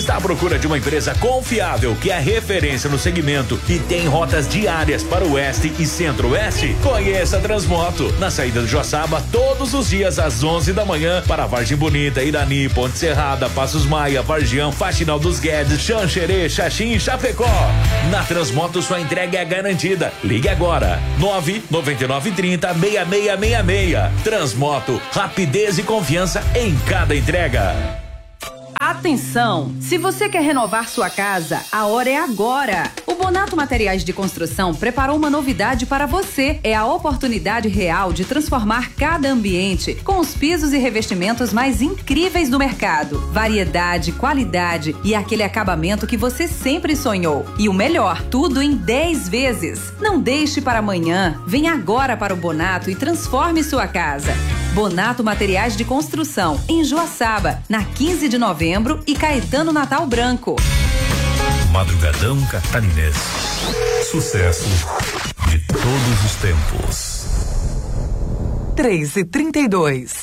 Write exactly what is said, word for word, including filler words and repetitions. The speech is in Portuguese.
Está à procura de uma empresa confiável que é referência no segmento e tem rotas diárias para o oeste e centro-oeste? Conheça a Transmoto, na saída de Joaçaba todos os dias às onze da manhã para Vargem Bonita, Irani, Ponte Serrada, Passos Maia, Vargião, Faxinal dos Guedes, Xanxerê, Xaxim e Chapecó. Na Transmoto sua entrega é garantida. Ligue agora, nove nove nove trinta, seis seis seis seis. Transmoto, rapidez e confiança em cada entrega. Atenção! Se você quer renovar sua casa, a hora é agora! O Bonato Materiais de Construção preparou uma novidade para você. É a oportunidade real de transformar cada ambiente com os pisos e revestimentos mais incríveis do mercado. Variedade, qualidade e aquele acabamento que você sempre sonhou. E o melhor, tudo em dez vezes. Não deixe para amanhã. Venha agora para o Bonato e transforme sua casa. Bonato Materiais de Construção, em Joaçaba, na quinze de novembro e Caetano Natal Branco. Madrugadão Catarinense. Sucesso de todos os tempos. três e trinta e dois.